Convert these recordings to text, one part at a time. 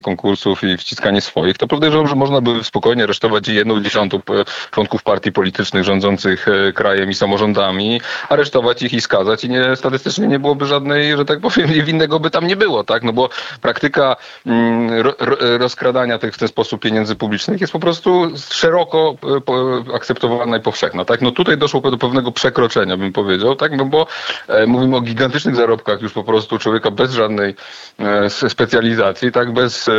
konkursów i wciskanie swoich, to podejrzewam, że można by spokojnie aresztować 1/10 członków partii politycznych rządzących krajem i samorządami, aresztować ich i skazać i statystycznie nie byłoby żadnej, że tak powiem, niewinnego by tam nie było, tak? No bo praktyka rozkradania w ten sposób pieniędzy publicznych jest po prostu szeroko akceptowana i powszechna, tak? No tutaj doszło do pewnego przekroczenia, bym powiedział, tak? No bo mówimy o gigantycznych zarobkach już po prostu człowieka bez żadnej specjalizacji, tak?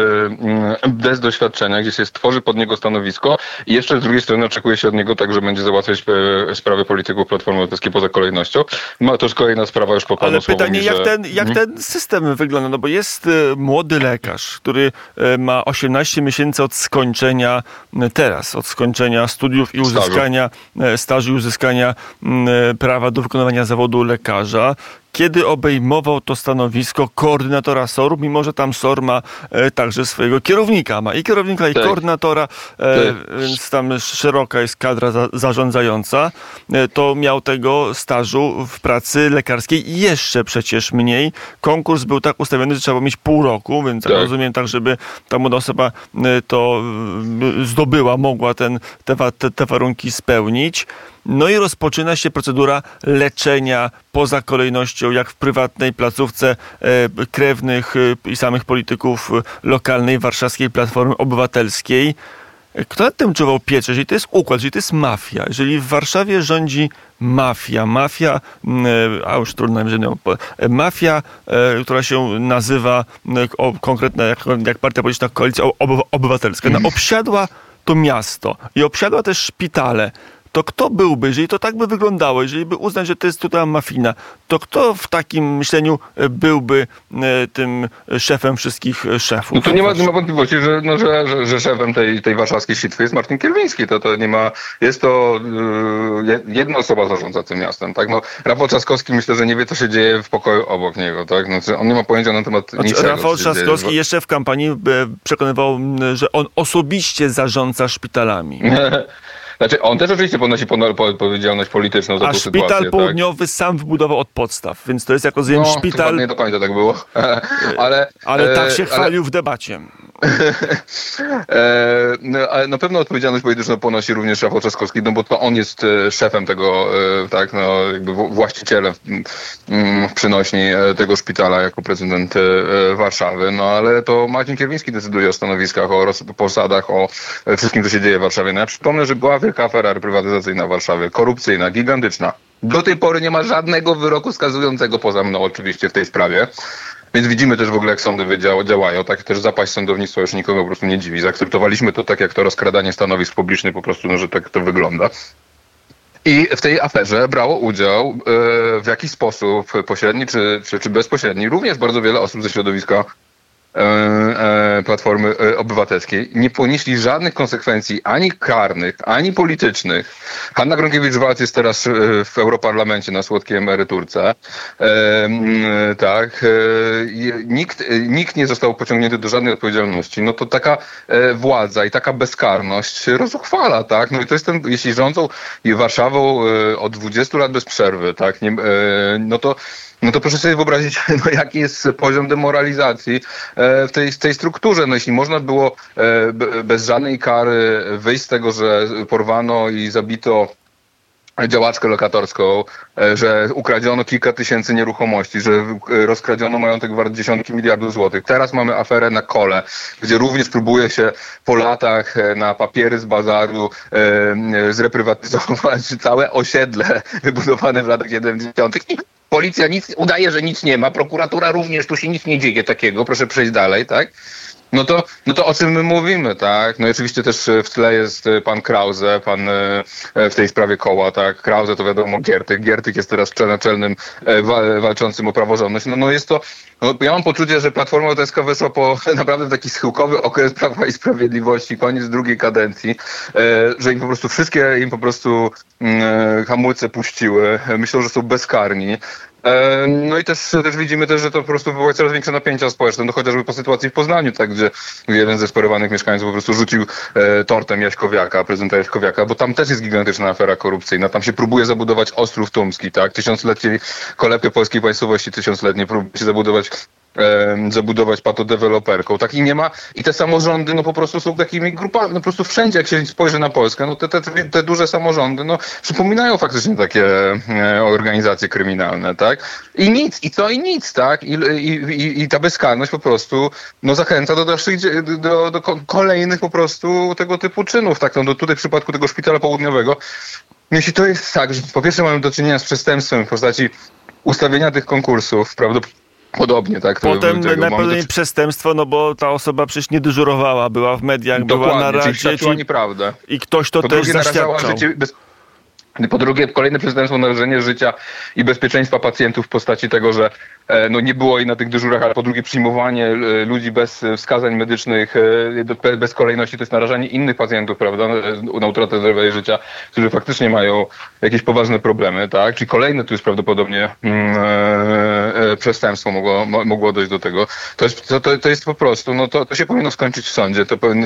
Bez doświadczenia, gdzie się stworzy pod niego stanowisko i jeszcze z drugiej strony oczekuje się od niego tak, że będzie załatwiać sprawy polityków Platformy Obywatelskiej poza kolejnością. No, to jest kolejna sprawa już po panu. Ale pytanie, jak ten system wygląda? No bo jest młody lekarz, który ma 18 miesięcy od skończenia studiów i uzyskania stażu i uzyskania prawa do wykonywania zawodu lekarza. Kiedy obejmował to stanowisko koordynatora SOR-u, mimo że tam SOR ma także swojego kierownika. Ma i kierownika, i koordynatora, więc tam szeroka jest kadra zarządzająca. To miał tego stażu w pracy lekarskiej jeszcze przecież mniej. Konkurs był tak ustawiony, że trzeba było mieć pół roku, więc rozumiem tak, żeby ta młoda osoba to zdobyła, mogła te warunki spełnić. No i rozpoczyna się procedura leczenia poza kolejnością, jak w prywatnej placówce krewnych i samych polityków lokalnej warszawskiej Platformy Obywatelskiej. Kto nad tym czuwał pieczę? Jeżeli to jest układ, jeżeli to jest mafia, jeżeli w Warszawie rządzi mafia, już trudno, mafia, która się nazywa konkretna, jak partia polityczna Koalicja Obywatelska, obsiadła to miasto i obsiadła też szpitale, to kto byłby, jeżeli to tak by wyglądało, jeżeli by uznać, że to jest tutaj mafijna, to kto w takim myśleniu byłby tym szefem wszystkich szefów? No to nie ma wątpliwości, że szefem tej warszawskiej sitwy jest Marcin Kierwiński. To nie ma, jest to jedna osoba zarządza tym miastem, tak? No, Rafał Trzaskowski myślę, że nie wie, co się dzieje w pokoju obok niego, tak? Znaczy, on nie ma pojęcia na temat niczego. Rafał Trzaskowski jeszcze w kampanii przekonywał, że on osobiście zarządza szpitalami. Znaczy, on też oczywiście ponosi odpowiedzialność polityczną za tę sytuację. A szpital południowy sam wybudował od podstaw, więc to jest jako szpital... Nie do końca tak było. Ale tak się chwalił w debacie. Na pewno odpowiedzialność polityczną ponosi również Rafał Trzaskowski, no bo to on jest szefem tego, tak, no jakby właścicielem przynośni tego szpitala jako prezydent Warszawy, no ale to Marcin Kierwiński decyduje o stanowiskach, o posadach, o wszystkim, co się dzieje w Warszawie. No ja przypomnę, że była wielka afera reprywatyzacyjna w Warszawie, korupcyjna, gigantyczna. Do tej pory nie ma żadnego wyroku skazującego poza mną oczywiście w tej sprawie. Więc widzimy też w ogóle, jak sądy działają. Tak też zapaść sądownictwa już nikogo po prostu nie dziwi. Zaakceptowaliśmy to tak, jak to rozkradanie stanowisk publicznych po prostu, no, że tak to wygląda. I w tej aferze brało udział w jakiś sposób pośredni czy bezpośredni również bardzo wiele osób ze środowiska Platformy Obywatelskiej. Nie ponieśli żadnych konsekwencji ani karnych, ani politycznych. Hanna Gronkiewicz-Waltz jest teraz w Europarlamencie na słodkiej emeryturce. Nikt nie został pociągnięty do żadnej odpowiedzialności. No to taka władza i taka bezkarność rozzuchwala, tak? No i to jest jeśli rządzą Warszawą od 20 lat bez przerwy, tak? No to proszę sobie wyobrazić, jaki jest poziom demoralizacji w tej strukturze. No jeśli można było bez żadnej kary wyjść z tego, że porwano i zabito działaczkę lokatorską, że ukradziono kilka tysięcy nieruchomości, że rozkradziono majątek wart dziesiątki miliardów złotych. Teraz mamy aferę na Kole, gdzie również próbuje się po latach na papiery z bazaru zreprywatyzować całe osiedle wybudowane w latach 70. I policja udaje, że nic nie ma, prokuratura również, tu się nic nie dzieje takiego, proszę przejść dalej, tak? No to o czym my mówimy, tak? No i oczywiście też w tle jest pan Krause, w tej sprawie Koła, tak? Krause to wiadomo Giertych. Giertych jest teraz naczelnym walczącym o praworządność. Ja mam poczucie, że Platforma Obywatelska weszła po naprawdę taki schyłkowy okres Prawa i Sprawiedliwości, koniec drugiej kadencji, że im po prostu wszystkie hamulce puściły. Myślą, że są bezkarni. No i też widzimy też, że to po prostu wywołuje coraz większe napięcia społeczne, no chociażby po sytuacji w Poznaniu, tak, gdzie jeden ze sparowanych mieszkańców po prostu rzucił tortem prezydenta Jaśkowiaka, bo tam też jest gigantyczna afera korupcyjna, tam się próbuje zabudować Ostrów Tumski, tak, tysiącletniej kolebkę polskiej państwowości, tysiącletnie próbuje się zabudować zabudować patodeweloperką, tak? I nie ma, i te samorządy, no po prostu są takimi grupami, no po prostu wszędzie, jak się spojrzy na Polskę, no te duże samorządy, no przypominają faktycznie takie organizacje kryminalne, tak? I nic, i nic, tak? I ta bezkarność po prostu, no zachęca do dalszych, do kolejnych po prostu tego typu czynów, tak? No tutaj w przypadku tego szpitala południowego, jeśli to jest tak, że po pierwsze mamy do czynienia z przestępstwem w postaci ustawienia tych konkursów, prawdopodobnie, tak? Potem najprawdopodobniej przestępstwo, no bo ta osoba przecież nie dyżurowała, była w mediach, była na radzie. Czyli nieprawdę. I ktoś to też zaświadczał. Po drugie, kolejne przestępstwo, narażenie życia i bezpieczeństwa pacjentów w postaci tego, że no nie było jej na tych dyżurach, ale po drugie przyjmowanie ludzi bez wskazań medycznych, bez kolejności, to jest narażanie innych pacjentów, prawda, na utratę zdrowia i życia, którzy faktycznie mają jakieś poważne problemy, tak? Czyli kolejne tu jest prawdopodobnie przestępstwo mogło dojść do tego. To jest po prostu, no to się powinno skończyć w sądzie.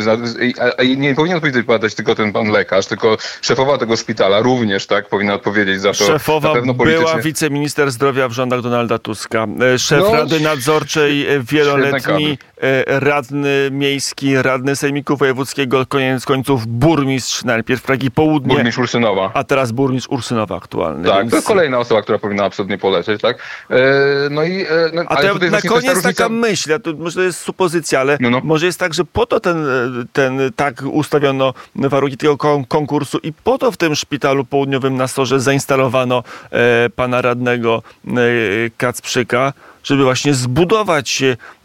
I nie powinien odpowiadać tylko ten pan lekarz, tylko szefowa tego szpitala również, tak, powinna odpowiedzieć za to. Szefowa była wiceminister zdrowia w rządach Donalda Tuska. Szef Rady Nadzorczej wieloletni, radny miejski, radny Sejmiku Wojewódzkiego, koniec końców burmistrz, najpierw Pragi Południe. Burmistrz Ursynowa. A teraz burmistrz Ursynowa aktualny. Tak, więc to kolejna osoba, która powinna absolutnie polecieć, tak? A to na koniec taka myśl, może to jest supozycja, ale może jest tak, że po to tak ustawiono warunki tego konkursu i po to w tym szpitalu południowym na Sorze zainstalowano pana radnego Kacprzyka, żeby właśnie zbudować,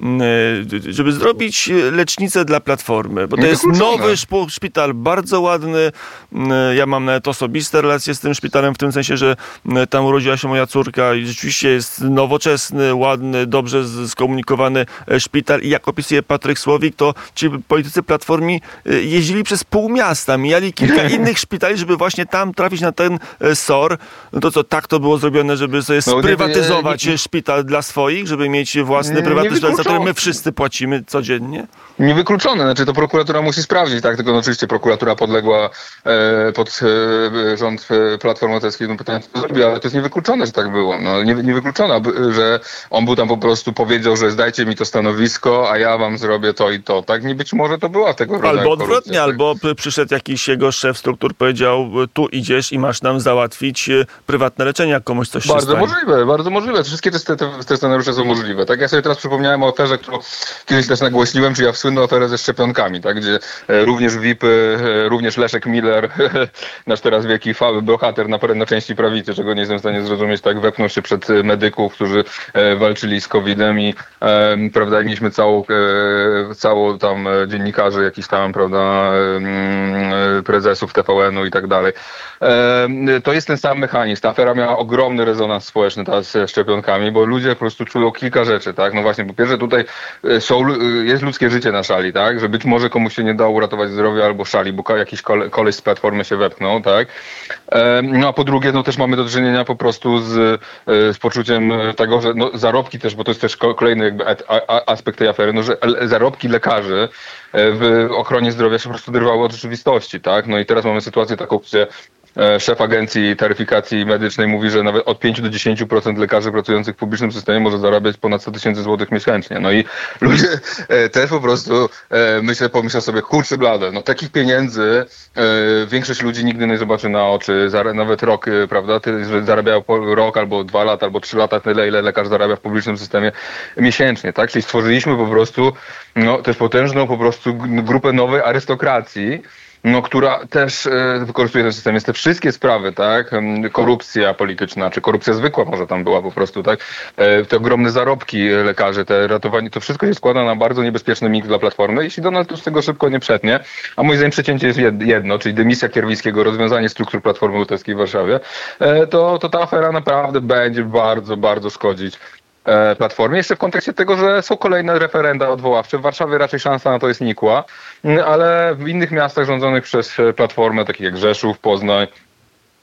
żeby zrobić lecznicę dla Platformy. Bo to jest nowy szpital, bardzo ładny. Ja mam nawet osobiste relacje z tym szpitalem, w tym sensie, że tam urodziła się moja córka i rzeczywiście jest nowoczesny, ładny, dobrze skomunikowany szpital. I jak opisuje Patryk Słowik, to ci politycy Platformy jeździli przez pół miasta, mijali kilka innych szpitali, żeby właśnie tam trafić na ten SOR. No to co, tak to było zrobione, żeby sobie sprywatyzować szpital dla swoich, żeby mieć własny prywatny szpital, za który my wszyscy płacimy codziennie? Niewykluczone, znaczy to prokuratura musi sprawdzić, tak? Tylko oczywiście prokuratura podległa pod rząd Platformy Obywatelskiej, no pytanie, co zrobi, ale to jest niewykluczone, że tak było. No, niewykluczone, że on był tam po prostu powiedział, że zdajcie mi to stanowisko, a ja wam zrobię to i to. Tak? Nie być może to była tego rodzaju albo odwrotnie, korupcja, tak? Albo przyszedł jakiś jego szef struktur, powiedział, tu idziesz i masz nam załatwić prywatne leczenie, jak komuś coś się stanie. Bardzo możliwe. Wszystkie te scenariusze są możliwe. Tak? Ja sobie teraz przypomniałem o aferze, którą kiedyś też nagłośniłem, czyli słynną aferę ze szczepionkami, tak? Gdzie również VIP-y, również Leszek Miller, nasz teraz wielki bohater na części prawicy, czego nie jestem w stanie zrozumieć, tak? Wepnął się przed medyków, którzy walczyli z COVID-em i prawda, mieliśmy całą tam dziennikarzy, jakichś tam, prawda, prezesów TVN-u i tak dalej. To jest ten sam mechanizm. Ta afera miała ogromny rezonans społeczny teraz z szczepionkami, bo ludzie po prostu czują kilka rzeczy, tak? No właśnie, po pierwsze tutaj jest ludzkie życie na szali, tak? Że być może komuś się nie dało uratować zdrowia albo szali, bo jakiś koleś z Platformy się wepchnął, tak? No a po drugie, no też mamy do czynienia po prostu z poczuciem tego, że no, zarobki też, bo to jest też kolejny jakby aspekt tej afery, no że zarobki lekarzy w ochronie zdrowia się po prostu wyrwały od rzeczywistości, tak? No i teraz mamy sytuację taką, gdzie szef Agencji Taryfikacji Medycznej mówi, że nawet od 5 do 10% lekarzy pracujących w publicznym systemie może zarabiać ponad 100 000 złotych miesięcznie. No i ludzie też po prostu pomyślą sobie, kurczę blade, no takich pieniędzy większość ludzi nigdy nie zobaczy na oczy, nawet rok, prawda, że zarabiają rok albo 2 lata, albo 3 lata tyle, ile lekarz zarabia w publicznym systemie miesięcznie, tak? Czyli stworzyliśmy po prostu też potężną po prostu grupę nowej arystokracji, no, która też wykorzystuje ten system. Jest te wszystkie sprawy, tak? Korupcja polityczna, czy korupcja zwykła może tam była po prostu, tak? Te ogromne zarobki lekarzy, te ratowanie, to wszystko się składa na bardzo niebezpieczny miks dla Platformy. Jeśli Donald Tusk tego szybko nie przetnie, a moim zdaniem przecięcie jest jedno, czyli dymisja Kierwińskiego, rozwiązanie struktur Platformy Obywatelskiej w Warszawie, to ta afera naprawdę będzie bardzo, bardzo szkodzić Platformie. Jeszcze w kontekście tego, że są kolejne referenda odwoławcze. W Warszawie raczej szansa na to jest nikła, ale w innych miastach rządzonych przez Platformę, takich jak Rzeszów, Poznań,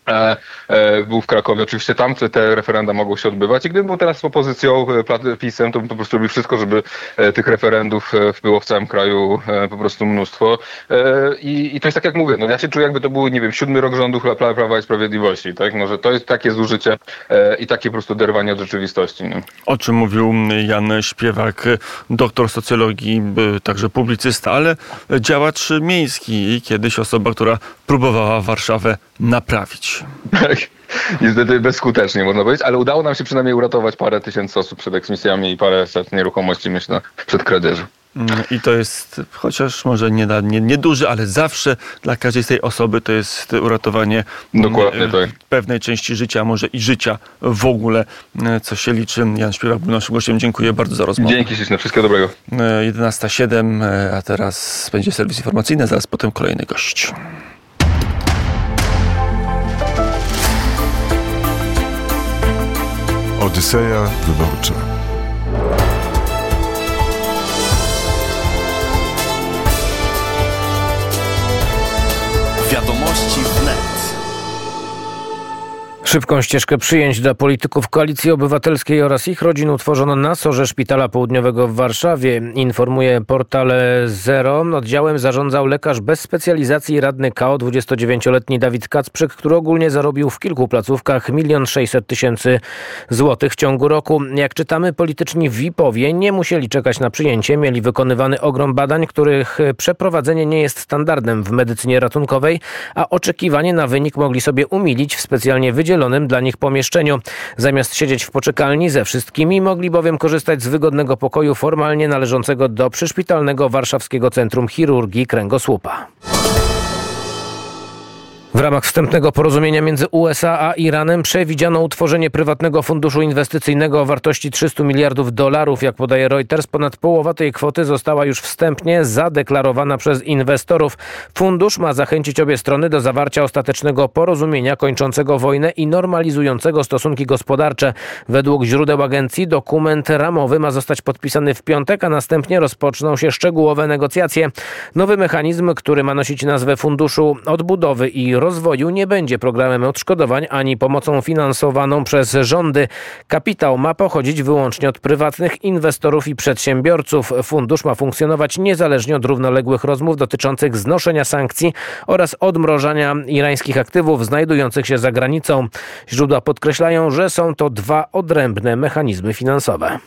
był w Krakowie. Oczywiście tam te referenda mogą się odbywać i gdybym był teraz z opozycją, PiS-em, to bym po prostu robił wszystko, żeby tych referendów było w całym kraju po prostu mnóstwo. I to jest tak jak mówię, ja się czuję jakby to był, 7 rok rządów Prawa i Sprawiedliwości, tak? No, że to jest takie zużycie i takie po prostu derwanie od rzeczywistości. Nie? O czym mówił Jan Śpiewak, doktor socjologii, także publicysta, ale działacz miejski i kiedyś osoba, która próbowała Warszawę naprawić. Tak, niestety bezskutecznie można powiedzieć, ale udało nam się przynajmniej uratować parę tysięcy osób przed eksmisjami i parę set nieruchomości, myślę, przed kradzieżą. I to jest, chociaż może nie duży, ale zawsze dla każdej z tej osoby to jest uratowanie pewnej części życia, może i życia w ogóle, co się liczy. Jan Śpiewak był naszym gościem. Dziękuję bardzo za rozmowę. Dzięki śliczne, wszystkiego dobrego. 11:07, a teraz będzie serwis informacyjny, zaraz potem kolejny gość. Odyseja wyborcza. Wiadomości wnet. Szybką ścieżkę przyjęć dla polityków Koalicji Obywatelskiej oraz ich rodzin utworzono na SOR-ze Szpitala Południowego w Warszawie. Informuje portal Zero. Oddziałem zarządzał lekarz bez specjalizacji radny KO 29-letni Dawid Kacprzyk, który ogólnie zarobił w kilku placówkach 1 600 000 złotych w ciągu roku. Jak czytamy, polityczni VIP-owie nie musieli czekać na przyjęcie. Mieli wykonywany ogrom badań, których przeprowadzenie nie jest standardem w medycynie ratunkowej, a oczekiwanie na wynik mogli sobie umilić w specjalnie wydzielonym dla nich pomieszczeniu. Zamiast siedzieć w poczekalni ze wszystkimi, mogli bowiem korzystać z wygodnego pokoju formalnie należącego do przyszpitalnego Warszawskiego Centrum Chirurgii Kręgosłupa. W ramach wstępnego porozumienia między USA a Iranem przewidziano utworzenie prywatnego funduszu inwestycyjnego o wartości $300 miliardów. Jak podaje Reuters, ponad połowa tej kwoty została już wstępnie zadeklarowana przez inwestorów. Fundusz ma zachęcić obie strony do zawarcia ostatecznego porozumienia kończącego wojnę i normalizującego stosunki gospodarcze. Według źródeł agencji dokument ramowy ma zostać podpisany w piątek, a następnie rozpoczną się szczegółowe negocjacje. Nowy mechanizm, który ma nosić nazwę Funduszu Odbudowy i Rozwoju, nie będzie programem odszkodowań ani pomocą finansowaną przez rządy. Kapitał ma pochodzić wyłącznie od prywatnych inwestorów i przedsiębiorców. Fundusz ma funkcjonować niezależnie od równoległych rozmów dotyczących znoszenia sankcji oraz odmrożenia irańskich aktywów znajdujących się za granicą. Źródła podkreślają, że są to dwa odrębne mechanizmy finansowe.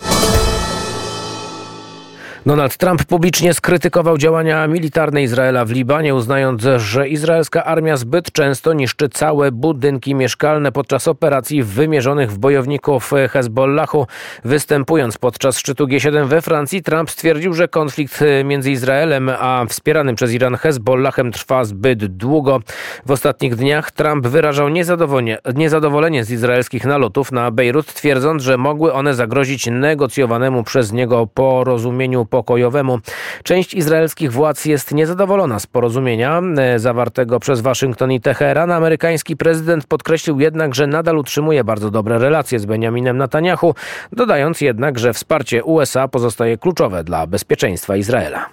Donald Trump publicznie skrytykował działania militarne Izraela w Libanie, uznając, że izraelska armia zbyt często niszczy całe budynki mieszkalne podczas operacji wymierzonych w bojowników Hezbollahu. Występując podczas szczytu G7 we Francji, Trump stwierdził, że konflikt między Izraelem a wspieranym przez Iran Hezbollahem trwa zbyt długo. W ostatnich dniach Trump wyrażał niezadowolenie z izraelskich nalotów na Bejrut, twierdząc, że mogły one zagrozić negocjowanemu przez niego porozumieniu pokojowemu. Część izraelskich władz jest niezadowolona z porozumienia zawartego przez Waszyngton i Teheran. Amerykański prezydent podkreślił jednak, że nadal utrzymuje bardzo dobre relacje z Benjaminem Netanyahu, dodając jednak, że wsparcie USA pozostaje kluczowe dla bezpieczeństwa Izraela.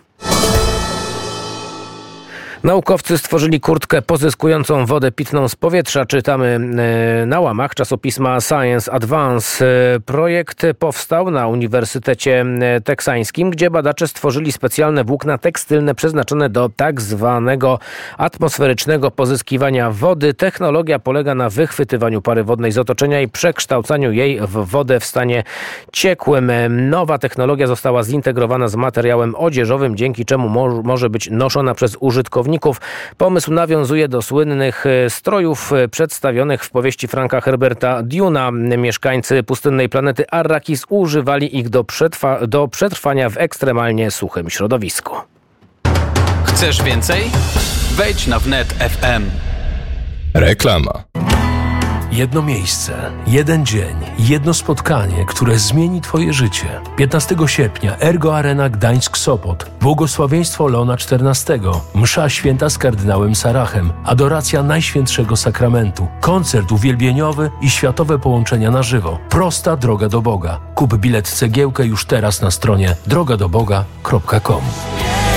Naukowcy stworzyli kurtkę pozyskującą wodę pitną z powietrza. Czytamy na łamach czasopisma Science Advance. Projekt powstał na Uniwersytecie Teksańskim, gdzie badacze stworzyli specjalne włókna tekstylne przeznaczone do tak zwanego atmosferycznego pozyskiwania wody. Technologia polega na wychwytywaniu pary wodnej z otoczenia i przekształcaniu jej w wodę w stanie ciekłym. Nowa technologia została zintegrowana z materiałem odzieżowym, dzięki czemu może być noszona przez użytkowników. Pomysł nawiązuje do słynnych strojów przedstawionych w powieści Franka Herberta Dune'a. Mieszkańcy pustynnej planety Arrakis używali ich do przetrwania w ekstremalnie suchym środowisku. Chcesz więcej? Wejdź na wnet FM. Reklama. Jedno miejsce, jeden dzień, jedno spotkanie, które zmieni Twoje życie. 15 sierpnia Ergo Arena Gdańsk-Sopot. Błogosławieństwo Leona XIV. Msza święta z kardynałem Sarachem. Adoracja Najświętszego Sakramentu. Koncert uwielbieniowy i światowe połączenia na żywo. Prosta droga do Boga. Kup bilet cegiełkę już teraz na stronie drogadoboga.com.